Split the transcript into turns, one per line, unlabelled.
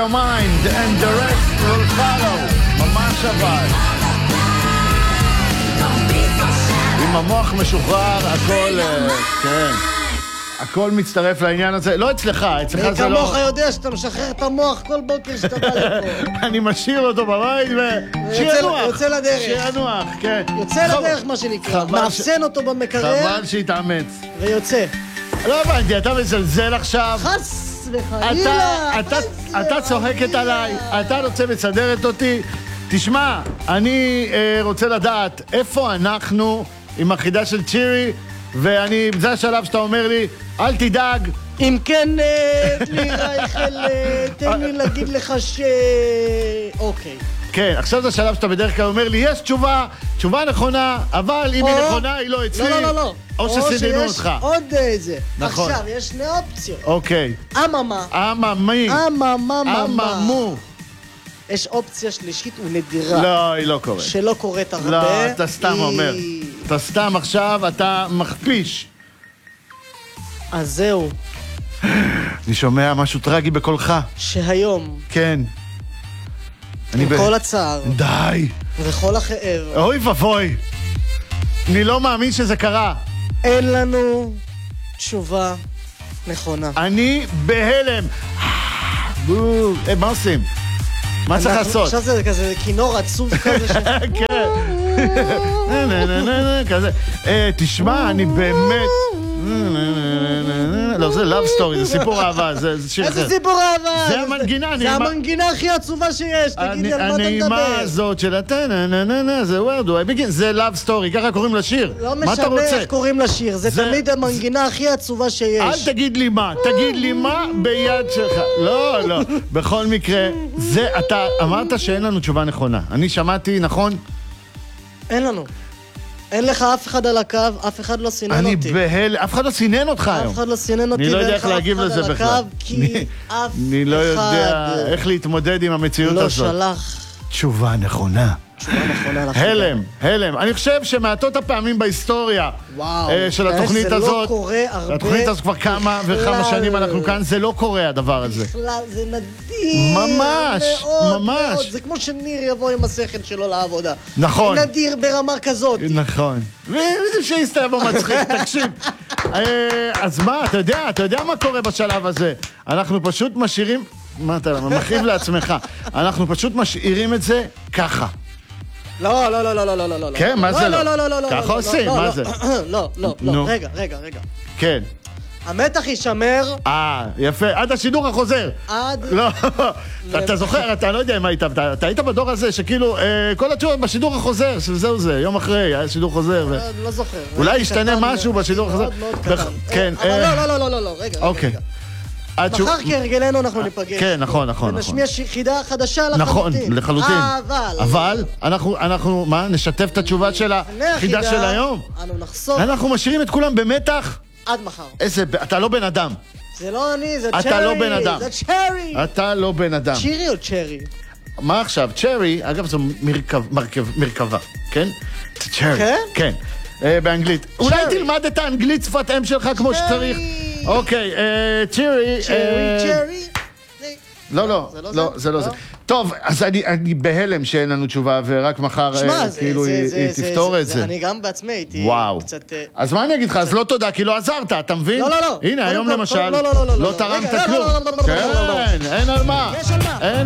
your mind and the rest will follow. ממש אבל. עם המוח משוחרר, הכל, כן. הכל מצטרף לעניין הזה. לא אצלך, אצלך זה לא...
כמוך יודע שאתה משחרר את המוח כל בוקר שאתה בא לפה.
אני משאיר אותו בבית ושירנוח.
יוצא לדרך.
שירנוח, כן.
יוצא לדרך מה שנקרא. מאפסן אותו במקרר.
חבל שיתאמץ.
ויוצא.
לא הבנתי, אתה מזלזל עכשיו.
חס וחלילה.
אתה צוחקת עליי, אתה רוצה מסדרת אותי. תשמע, אני רוצה לדעת איפה אנחנו עם החידה של צ'ירי, וזה השלב שאתה אומר לי, אל תדאג.
אם כן, לי רייכל, תן לי להגיד לך אוקיי.
כן, עכשיו זה השלב שאתה בדרך כלל אומר לי, יש תשובה נכונה, אבל אם היא נכונה, היא לא אצלי.
לא.
או שסדנו אותך.
או שיש עוד איזה.
נכון.
עכשיו, יש שני אופציות.
אוקיי.
אממה.
אממי. אממו.
יש אופציה שלישית ונדירה.
לא, היא לא קורית.
שלא קורית הרבה.
לא, אתה סתם אומר. אתה סתם עכשיו, אתה מכפיש.
אז זהו.
אני שומע משהו טרגי בקולך.
שהיום.
כן.
עם כל הצער.
די.
וכל הכאב.
אוי ובוי. אני לא מאמין שזה קרה.
אין לנו תשובה נכונה.
אני בהלם. מה עושים? מה צריך לעשות?
עכשיו זה כזה כינור עצוב כזה ש...
כן. כזה. תשמע, אני באמת... לא, זה love story, זה סיפור אהבה, זה שיר אחר.
איזה סיפור אהבה?
זה המנגינה.
זה המנגינה הכי עצובה שיש, תגיד לי על מה אתה מדבר.
הנעימה הזאת של הטה-נה-נה-נה, זה where do I begin, זה love story, ככה קוראים לשיר.
לא משנה איך קוראים לשיר, זה תמיד המנגינה הכי עצובה שיש.
אל תגיד לי מה, תגיד לי מה ביד שלך. לא, בכל מקרה, זה, אתה אמרת שאין לנו תשובה נכונה. אני שמעתי, נכון?
אין לנו. אין לך אף אחד על הקו, אף אחד לא סינן אותי.
אני בהל... אף אחד לא סינן אותך היום.
אף אחד לא סינן אותי,
אני לא יודע איך להגיב לזה בכלל.
כי אף אחד...
אני לא יודע איך להתמודד עם המציאות הזאת.
לא שלח.
תשובה נכונה.
תשובה נכונה לך.
הלם. אני חושב שמעטות הפעמים בהיסטוריה של התוכנית הזאת,
זה לא קורה הרבה.
התוכנית הזאת כבר כמה וכמה שנים אנחנו כאן, זה לא קורה הדבר הזה.
בכלל, זה נדיר.
ממש.
זה כמו שניר יבוא עם השכל שלו לעבודה.
נכון.
נדיר ברמה כזאת.
נכון. וזה שיסתיים מצחיק, תקשיב. אז מה, אתה יודע מה קורה בשלב הזה? אנחנו פשוט משאירים, מה אתה מכאיב לעצמך, אנחנו פשוט משאירים את זה ככה.
לא.
כן, מה זה לא? ככה עושים, מה זה?
לא, רגע.
כן.
המתח יישמר.
יפה, עד השידור החוזר. לא, אתה זוכר, אתה לא יודע אם היית, אתה היית בדור הזה שכאילו, כל התשובות בשידור החוזר, שזהו זה, יום אחרי, היה שידור חוזר.
לא זוכר.
אולי ישתנה משהו בשידור החוזר. כן.
לא, רגע.
אוקיי.
מחר כהרגלנו אנחנו ניפגש.
כן, נכון.
ונשמיע חידה חדשה לחלוטין.
נכון, לחלוטין. אבל, אנחנו, מה, נשתף את התשובה של החידה של היום? אנחנו משאירים את כולם במתח?
עד מחר.
אתה לא בן אדם.
זה לא אני, זה צ'רי.
אתה לא בן אדם.
זה צ'רי.
אתה לא בן אדם.
צ'ירי או צ'רי?
מה עכשיו? צ'רי, אגב, זו מרכבה, כן? צ'רי.
כן?
כן. באנגלית. אולי תלמד את האנגלית שפת אם שלך כמו שצריך. אוקיי, צ'רי.
צ'רי.
לא, זה לא זה. טוב, אז אני בהלם שאין לנו תשובה, ורק מחר כאילו היא תפתור את זה.
אני גם בעצמי הייתי קצת...
אז מה אני אגיד לך? אז לא תודה, כי לא עזרת, אתה מבין?
לא.
הנה, היום למשל, לא תרמת כלום. כן, אין על מה.